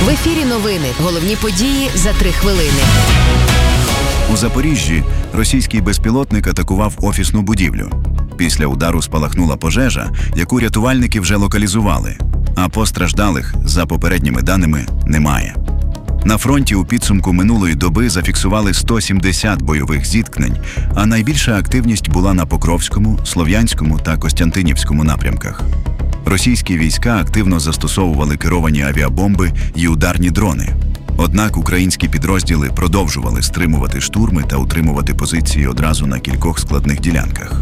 В ефірі новини. Головні події за 3 хвилини. У Запоріжжі російський безпілотник атакував офісну будівлю. Після удару спалахнула пожежа, яку рятувальники вже локалізували. А постраждалих, за попередніми даними, немає. На фронті у підсумку минулої доби зафіксували 170 бойових зіткнень, а найбільша активність була на Покровському, Слов'янському та Костянтинівському напрямках. Російські війська активно застосовували керовані авіабомби і ударні дрони. Однак українські підрозділи продовжували стримувати штурми та утримувати позиції одразу на кількох складних ділянках.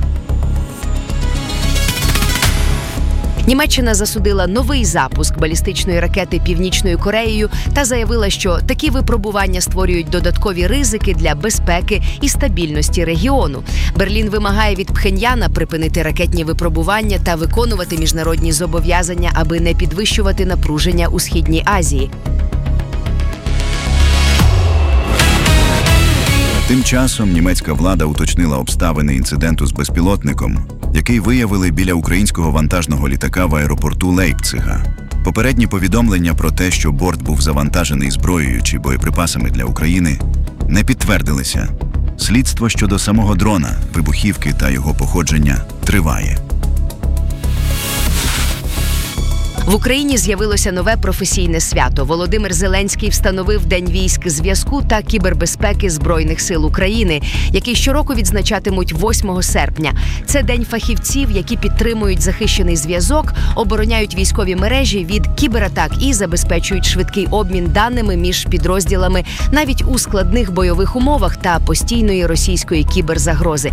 Німеччина засудила новий запуск балістичної ракети Північною Кореєю та заявила, що такі випробування створюють додаткові ризики для безпеки і стабільності регіону. Берлін вимагає від Пхеньяна припинити ракетні випробування та виконувати міжнародні зобов'язання, аби не підвищувати напруження у Східній Азії. Тим часом німецька влада уточнила обставини інциденту з безпілотником, який виявили біля українського вантажного літака в аеропорту Лейпцига. Попередні повідомлення про те, що борт був завантажений зброєю чи боєприпасами для України, не підтвердилися. Слідство щодо самого дрона, вибухівки та його походження триває. В Україні з'явилося нове професійне свято. Володимир Зеленський встановив День військ зв'язку та кібербезпеки Збройних сил України, який щороку відзначатимуть 8 серпня. Це день фахівців, які підтримують захищений зв'язок, обороняють військові мережі від кібератак і забезпечують швидкий обмін даними між підрозділами навіть у складних бойових умовах та постійної російської кіберзагрози.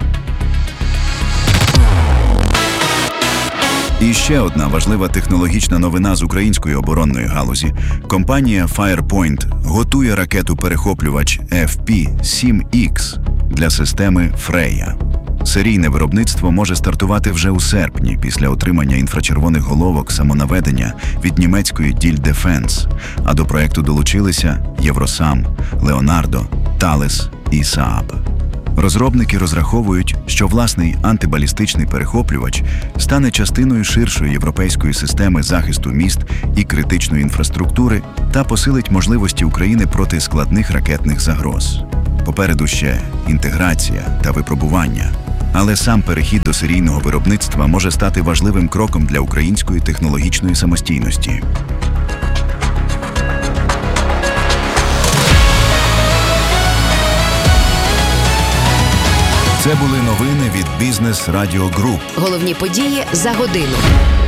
І ще одна важлива технологічна новина з української оборонної галузі. Компанія Firepoint готує ракету-перехоплювач FP-7X для системи Freya. Серійне виробництво може стартувати вже у серпні після отримання інфрачервоних головок самонаведення від німецької Diehl Defense, а до проекту долучилися Євросам, Леонардо, Талес і Saab. Розробники розраховують, що власний антибалістичний перехоплювач стане частиною ширшої європейської системи захисту міст і критичної інфраструктури та посилить можливості України проти складних ракетних загроз. Попереду ще інтеграція та випробування. Але сам перехід до серійного виробництва може стати важливим кроком для української технологічної самостійності. Це були новини від Бізнес Радіо Груп. Головні події за годину.